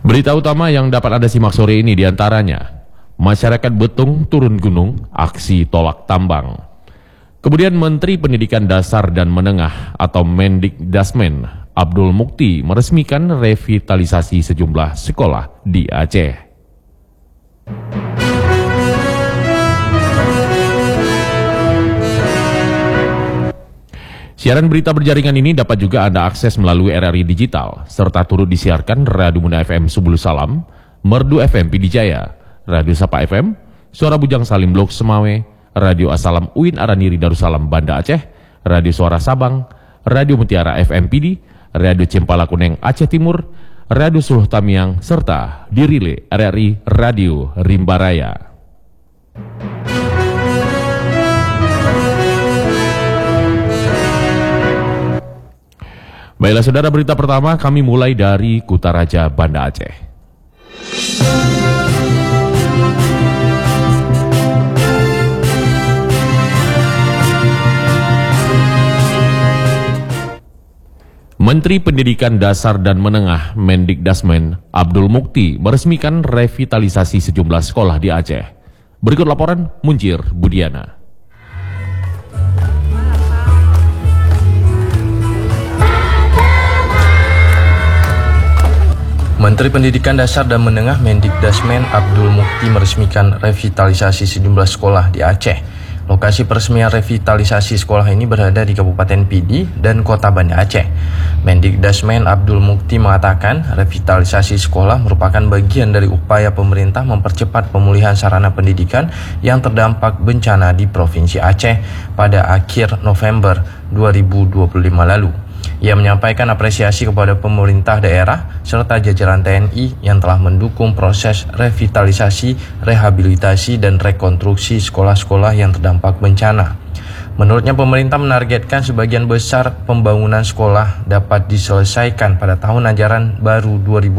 Berita utama yang dapat Anda simak sore ini diantaranya, masyarakat Betung turun gunung, aksi tolak tambang. Kemudian Menteri Pendidikan Dasar dan Menengah atau Mendikdasmen Abdul Mukti meresmikan revitalisasi sejumlah sekolah di Aceh. Siaran berita berjaringan ini dapat juga Anda akses melalui RRI Digital, serta turut disiarkan Radio Muna FM Subulu Salam, Merdu FM Pidijaya, Radio Sapa FM, Suara Bujang Salim Blok Semawe, Radio Asalam Uin Araniri Darussalam Banda Aceh, Radio Suara Sabang, Radio Mutiara FM Pidi, Radio Cempala Kuneng Aceh Timur, Radio Suluh Tamiang, serta dirile RRI Radio Rimbaraya. Baiklah saudara, berita pertama kami mulai dari Kutaraja, Banda Aceh. Menteri Pendidikan Dasar dan Menengah Mendikdasmen Abdul Mukti meresmikan revitalisasi sejumlah sekolah di Aceh. Berikut laporan Muncir Budiana. Menteri Pendidikan Dasar dan Menengah Mendikdasmen Abdul Mukti meresmikan revitalisasi sejumlah sekolah di Aceh. Lokasi peresmian revitalisasi sekolah ini berada di Kabupaten Pidi dan Kota Banda Aceh. Mendikdasmen Abdul Mukti mengatakan revitalisasi sekolah merupakan bagian dari upaya pemerintah mempercepat pemulihan sarana pendidikan yang terdampak bencana di Provinsi Aceh pada akhir November 2025 lalu. Ia menyampaikan apresiasi kepada pemerintah daerah serta jajaran TNI yang telah mendukung proses revitalisasi, rehabilitasi, dan rekonstruksi sekolah-sekolah yang terdampak bencana. Menurutnya pemerintah menargetkan sebagian besar pembangunan sekolah dapat diselesaikan pada tahun ajaran baru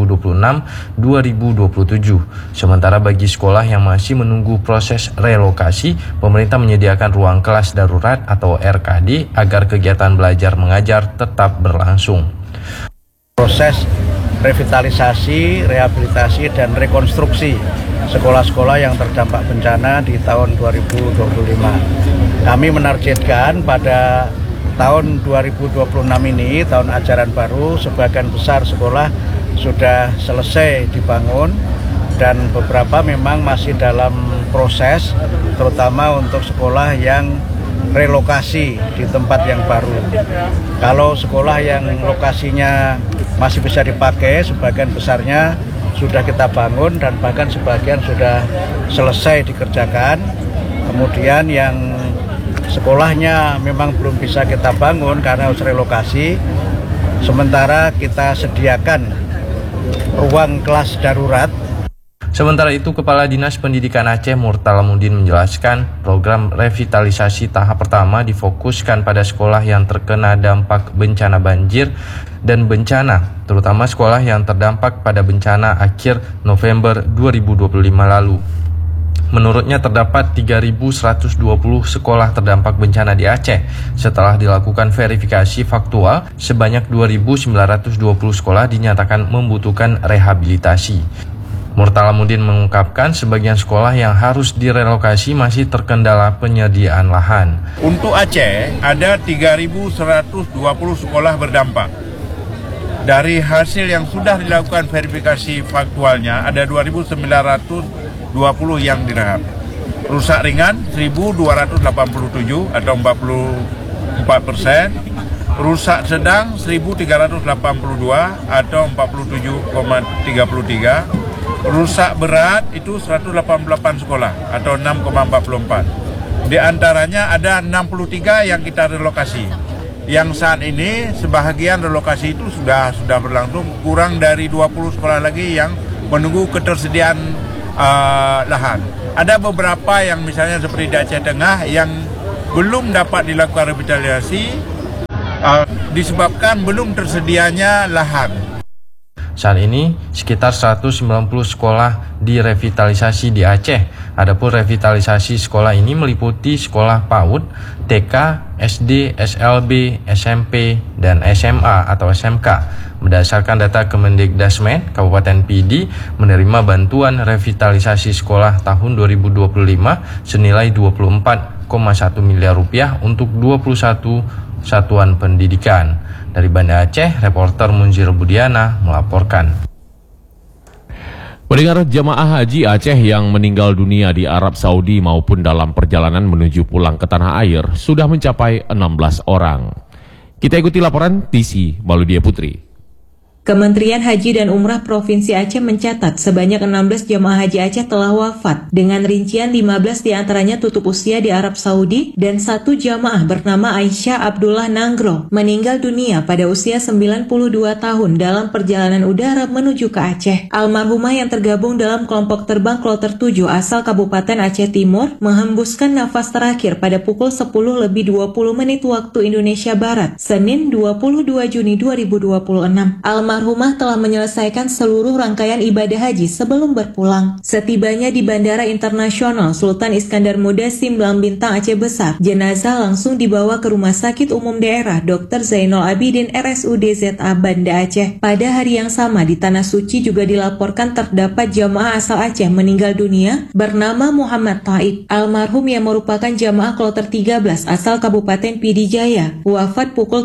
2026-2027. Sementara bagi sekolah yang masih menunggu proses relokasi, pemerintah menyediakan ruang kelas darurat atau RKD agar kegiatan belajar mengajar tetap berlangsung. Proses revitalisasi, rehabilitasi, dan rekonstruksi sekolah-sekolah yang terdampak bencana di tahun 2025. Kami menargetkan pada tahun 2026 ini, tahun ajaran baru, sebagian besar sekolah sudah selesai dibangun dan beberapa memang masih dalam proses, terutama untuk sekolah yang relokasi di tempat yang baru. Kalau sekolah yang lokasinya masih bisa dipakai, sebagian besarnya sudah kita bangun dan bahkan sebagian sudah selesai dikerjakan. Kemudian yang sekolahnya memang belum bisa kita bangun karena harus relokasi, sementara kita sediakan ruang kelas darurat. Sementara itu, Kepala Dinas Pendidikan Aceh Murtalamuddin menjelaskan program revitalisasi tahap pertama difokuskan pada sekolah yang terkena dampak bencana banjir dan bencana, terutama sekolah yang terdampak pada bencana akhir November 2025 lalu. Menurutnya terdapat 3.120 sekolah terdampak bencana di Aceh. Setelah dilakukan verifikasi faktual, sebanyak 2.920 sekolah dinyatakan membutuhkan rehabilitasi. Murtalamuddin mengungkapkan sebagian sekolah yang harus direlokasi masih terkendala penyediaan lahan. Untuk Aceh ada 3.120 sekolah berdampak. Dari hasil yang sudah dilakukan verifikasi faktualnya ada 2.920 yang direhab. Rusak ringan 1.287 atau 44%. Rusak sedang 1.382 atau 47,33%. Rusak berat itu 188 sekolah atau 6,44. Di antaranya ada 63 yang kita relokasi. Yang saat ini sebahagian relokasi itu sudah berlangsung, kurang dari 20 sekolah lagi yang menunggu ketersediaan lahan. Ada beberapa yang misalnya seperti di Aceh Tengah yang belum dapat dilakukan revitalisasi disebabkan belum tersedianya lahan. Saat ini, sekitar 190 sekolah direvitalisasi di Aceh. Adapun revitalisasi sekolah ini meliputi sekolah PAUD, TK, SD, SLB, SMP, dan SMA atau SMK. Berdasarkan data Kemendikdasmen, Kabupaten Pidi menerima bantuan revitalisasi sekolah tahun 2025 senilai 24,1 miliar rupiah untuk 21 satuan pendidikan. Dari Banda Aceh, reporter Munzir Budiana melaporkan. Pendengar, jemaah haji Aceh yang meninggal dunia di Arab Saudi maupun dalam perjalanan menuju pulang ke tanah air sudah mencapai 16 orang. Kita ikuti laporan TC Maludia Putri. Kementerian Haji dan Umrah Provinsi Aceh mencatat sebanyak 16 jemaah haji Aceh telah wafat, dengan rincian 15 diantaranya tutup usia di Arab Saudi dan 1 jamaah bernama Aisyah Abdullah Nanggro meninggal dunia pada usia 92 tahun dalam perjalanan udara menuju ke Aceh. Almarhumah yang tergabung dalam kelompok terbang Kloter 7 asal Kabupaten Aceh Timur menghembuskan nafas terakhir pada pukul 10:20 waktu Indonesia Barat, Senin 22 Juni 2026. Almarhumah telah menyelesaikan seluruh rangkaian ibadah haji sebelum berpulang. Setibanya di Bandara Internasional Sultan Iskandar Muda Simblang Bintang Aceh Besar, jenazah langsung dibawa ke Rumah Sakit Umum Daerah Dr. Zainal Abidin RSUD ZA Banda Aceh. Pada hari yang sama di Tanah Suci juga dilaporkan terdapat jamaah asal Aceh meninggal dunia bernama Muhammad Taib. Almarhum yang merupakan jamaah Kloter 13 asal Kabupaten Pidijaya, wafat pukul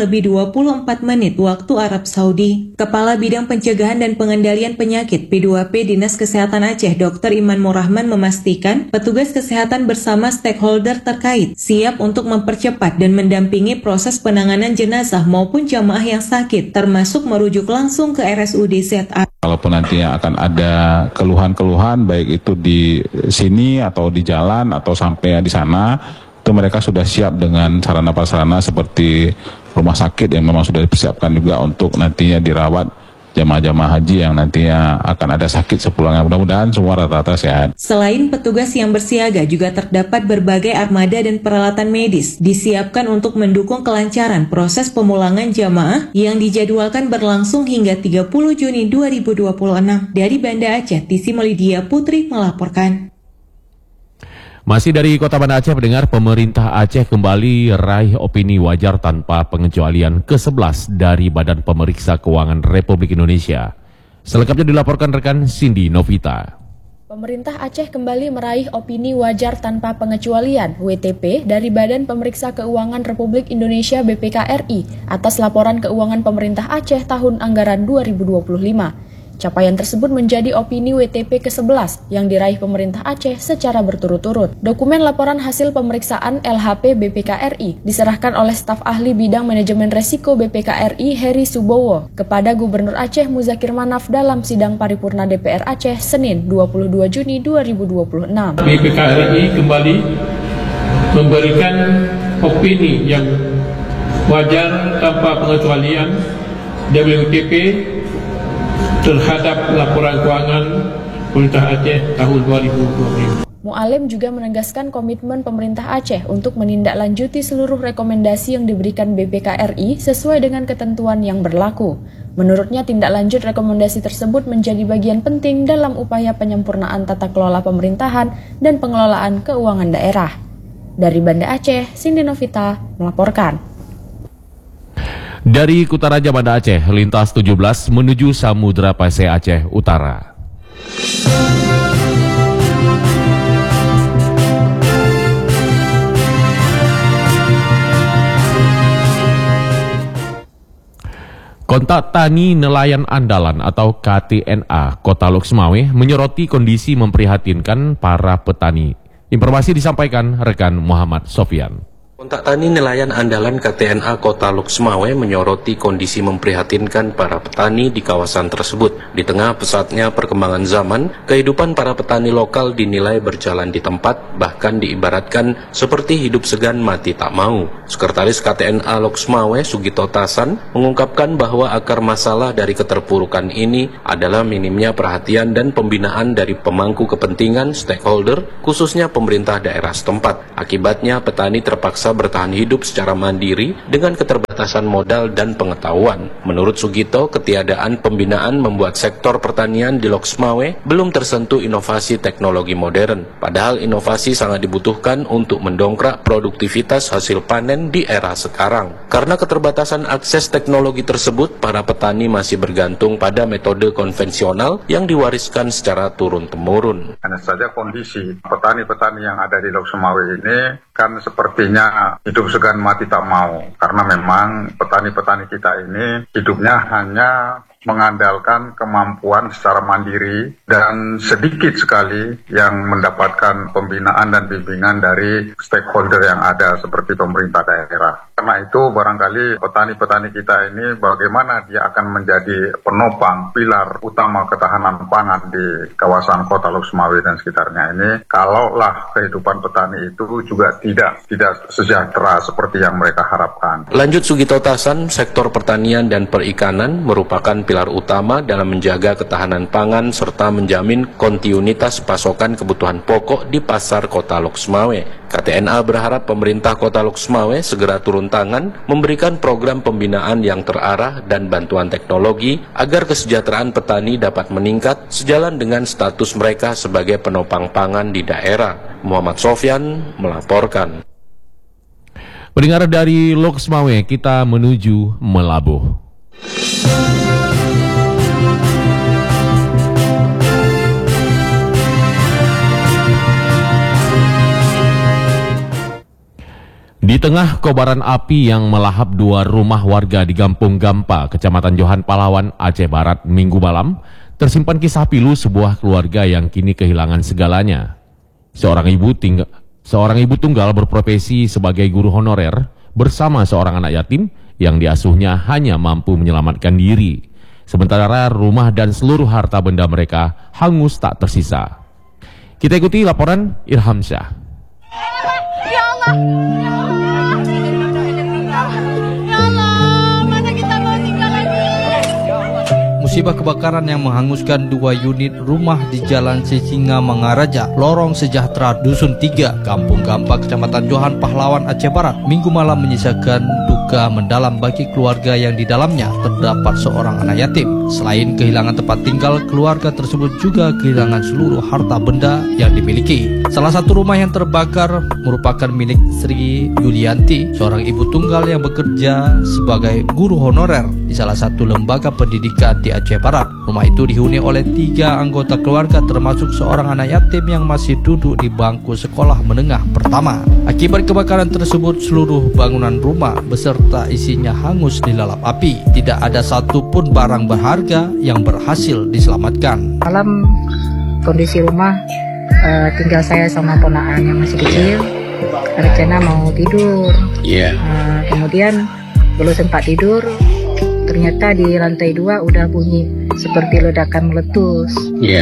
7:24 waktu Arab Saudi. Kepala Bidang Pencegahan dan Pengendalian Penyakit P2P Dinas Kesehatan Aceh Dr. Iman Murrahman memastikan petugas kesehatan bersama stakeholder terkait siap untuk mempercepat dan mendampingi proses penanganan jenazah maupun jamaah yang sakit, termasuk merujuk langsung ke RSUD ZA. Kalaupun nantinya akan ada keluhan-keluhan baik itu di sini atau di jalan atau sampai di sana, itu mereka sudah siap dengan sarana-prasarana seperti rumah sakit yang memang sudah dipersiapkan juga untuk nantinya dirawat jamaah-jamaah haji yang nantinya akan ada sakit sepulangnya. Mudah-mudahan semua rata-rata sehat. Selain petugas yang bersiaga, juga terdapat berbagai armada dan peralatan medis disiapkan untuk mendukung kelancaran proses pemulangan jamaah yang dijadwalkan berlangsung hingga 30 Juni 2026. Dari Banda Aceh, TC Maludia Putri melaporkan. Masih dari Kota Banda Aceh, pendengar, pemerintah Aceh kembali raih opini wajar tanpa pengecualian ke-11 dari Badan Pemeriksa Keuangan Republik Indonesia. Selengkapnya dilaporkan rekan Cindy Novita. Pemerintah Aceh kembali meraih opini wajar tanpa pengecualian (WTP) dari Badan Pemeriksa Keuangan Republik Indonesia BPKRI atas laporan keuangan pemerintah Aceh tahun anggaran 2025. Capaian tersebut menjadi opini WTP ke-11 yang diraih pemerintah Aceh secara berturut-turut. Dokumen laporan hasil pemeriksaan LHP BPKRI diserahkan oleh staf ahli bidang manajemen resiko BPKRI Heri Subowo kepada Gubernur Aceh Muzakir Manaf dalam sidang paripurna DPR Aceh Senin 22 Juni 2026. BPKRI kembali memberikan opini yang wajar tanpa pengecualian WTP terhadap laporan keuangan pemerintah Aceh tahun 2025. Mu'alim juga menegaskan komitmen pemerintah Aceh untuk menindaklanjuti seluruh rekomendasi yang diberikan BPKRI sesuai dengan ketentuan yang berlaku. Menurutnya, tindak lanjut rekomendasi tersebut menjadi bagian penting dalam upaya penyempurnaan tata kelola pemerintahan dan pengelolaan keuangan daerah. Dari Banda Aceh, Cindy Novita melaporkan. Dari Kutaraja Banda Aceh, lintas 17 menuju Samudra Pasai Aceh Utara. Kontak Tani Nelayan Andalan atau KTNA Kota Lok Semawe menyoroti kondisi memprihatinkan para petani. Informasi disampaikan rekan Muhammad Sofyan. Kontak Tani Nelayan Andalan KTNA Kota Lok Semawe menyoroti kondisi memprihatinkan para petani di kawasan tersebut. Di tengah pesatnya perkembangan zaman, kehidupan para petani lokal dinilai berjalan di tempat, bahkan diibaratkan seperti hidup segan mati tak mau. Sekretaris KTNA Lok Semawe, Sugito Tasan, mengungkapkan bahwa akar masalah dari keterpurukan ini adalah minimnya perhatian dan pembinaan dari pemangku kepentingan stakeholder, khususnya pemerintah daerah setempat. Akibatnya petani terpaksa terpaksa bertahan hidup secara mandiri dengan keterbatasan modal dan pengetahuan. Menurut Sugito, ketiadaan pembinaan membuat sektor pertanian di Lok Semawe belum tersentuh inovasi teknologi modern. Padahal inovasi sangat dibutuhkan untuk mendongkrak produktivitas hasil panen di era sekarang. Karena keterbatasan akses teknologi tersebut, para petani masih bergantung pada metode konvensional yang diwariskan secara turun-temurun. Hanya saja kondisi petani-petani yang ada di Lok Semawe ini kan sepertinya hidup segan mati tak mau. Karena memang petani-petani kita ini hidupnya hanya mengandalkan kemampuan secara mandiri dan sedikit sekali yang mendapatkan pembinaan dan bimbingan dari stakeholder yang ada seperti pemerintah daerah. Karena itu barangkali petani-petani kita ini bagaimana dia akan menjadi penopang pilar utama ketahanan pangan di kawasan kota Lok Semawe dan sekitarnya ini, kalaulah kehidupan petani itu juga tidak sejahtera seperti yang mereka harapkan. Lanjut Sugito Tasan, sektor pertanian dan perikanan merupakan pilar utama dalam menjaga ketahanan pangan serta menjamin kontinuitas pasokan kebutuhan pokok di pasar kota Lok Semawe. KTNA berharap pemerintah kota Lok Semawe segera turun tangan, memberikan program pembinaan yang terarah dan bantuan teknologi agar kesejahteraan petani dapat meningkat sejalan dengan status mereka sebagai penopang pangan di daerah. Muhammad Sofyan melaporkan. Pendengar dari Lok Semawe, kita menuju Melabuh. Di tengah kobaran api yang melahap 2 rumah warga di Kampung Gampa, Kecamatan Johan Pahlawan, Aceh Barat, Minggu malam, tersimpan kisah pilu sebuah keluarga yang kini kehilangan segalanya. Seorang ibu tunggal berprofesi sebagai guru honorer bersama seorang anak yatim yang diasuhnya hanya mampu menyelamatkan diri. Sementara rumah dan seluruh harta benda mereka hangus tak tersisa. Kita ikuti laporan Irham Syah. Ya Allah, mana kita mau tinggal lagi? Musibah kebakaran yang menghanguskan 2 unit rumah di Jalan Sisinga Mangaraja, Lorong Sejahtera, Dusun 3, Kampung Gampa, Kecamatan Johan Pahlawan, Aceh Barat, Minggu malam menyisakan duka mendalam bagi keluarga yang di dalamnya terdapat seorang anak yatim. Selain kehilangan tempat tinggal, keluarga tersebut juga kehilangan seluruh harta benda yang dimiliki. Salah satu rumah yang terbakar merupakan milik Sri Yulianti, seorang ibu tunggal yang bekerja sebagai guru honorer di salah satu lembaga pendidikan di Aceh Barat. Rumah itu dihuni oleh 3 anggota keluarga termasuk seorang anak yatim yang masih duduk di bangku sekolah menengah pertama. Akibat kebakaran tersebut, seluruh bangunan rumah beserta isinya hangus dilalap api. Tidak ada satupun barang berharga yang berhasil diselamatkan. Malam kondisi rumah tinggal saya sama ponakan yang masih kecil. Rencana mau tidur. Kemudian belum sempat tidur, ternyata di lantai 2 udah bunyi seperti ledakan meletus.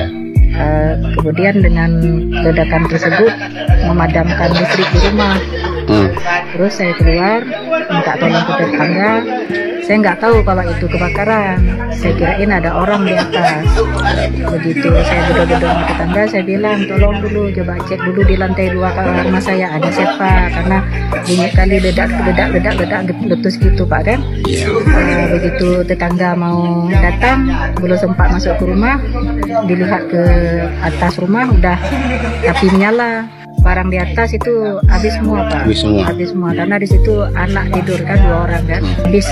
Kemudian dengan ledakan tersebut memadamkan listrik di rumah. Terus saya keluar minta tolong ke tetangga. Saya nggak tahu kalau itu kebakaran. Saya kirain ada orang di atas. Begitu saya duduk-duduk sama tetangga, saya bilang tolong dulu coba cek dulu di lantai 2 rumah saya ada siapa, karena bunyi kali ledak letus gitu Pak kan. Begitu tetangga mau datang, belum sempat masuk ke rumah, dilihat ke atas rumah udah api menyala. Barang di atas itu habis semua Pak. Habis semua karena di situ anak tidur kan 2 orang kan. Habis.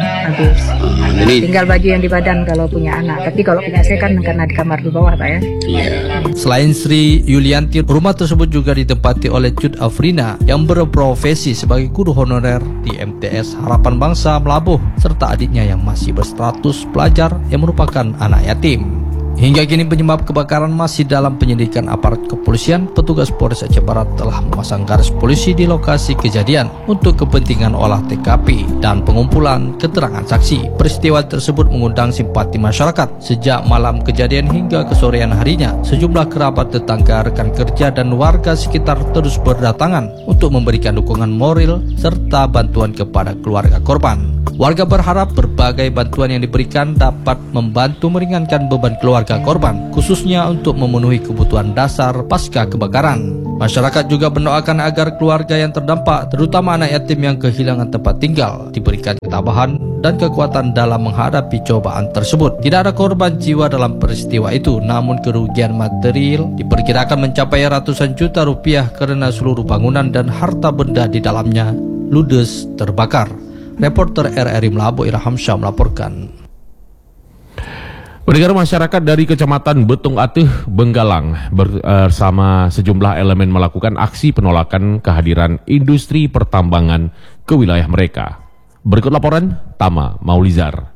Tinggal baju yang di badan kalau punya anak. Tapi kalau punya saya kan karena di kamar di bawah Pak ya. Selain Sri Yulianti, rumah tersebut juga ditempati oleh Cut Afrina yang berprofesi sebagai guru honorer di MTS Harapan Bangsa Melabuh, serta adiknya yang masih berstatus pelajar yang merupakan anak yatim. Hingga kini penyebab kebakaran masih dalam penyelidikan aparat kepolisian. Petugas Polres Aceh Barat telah memasang garis polisi di lokasi kejadian untuk kepentingan olah TKP dan pengumpulan keterangan saksi. Peristiwa tersebut mengundang simpati masyarakat. Sejak malam kejadian hingga kesorean harinya, sejumlah kerabat, tetangga, rekan kerja, dan warga sekitar terus berdatangan untuk memberikan dukungan moral serta bantuan kepada keluarga korban. Warga berharap berbagai bantuan yang diberikan dapat membantu meringankan beban keluarga keluarga korban, khususnya untuk memenuhi kebutuhan dasar pasca kebakaran. Masyarakat juga mendoakan agar keluarga yang terdampak, terutama anak yatim yang kehilangan tempat tinggal, diberikan ketabahan dan kekuatan dalam menghadapi cobaan tersebut. Tidak ada korban jiwa dalam peristiwa itu, namun kerugian material diperkirakan mencapai ratusan juta rupiah karena seluruh bangunan dan harta benda di dalamnya ludes terbakar. Reporter RRI Melabu Irham Syah melaporkan. Pendengar, masyarakat dari Kecamatan Betung Atih, Benggalang bersama sejumlah elemen melakukan aksi penolakan kehadiran industri pertambangan ke wilayah mereka. Berikut laporan Tama Maulizar.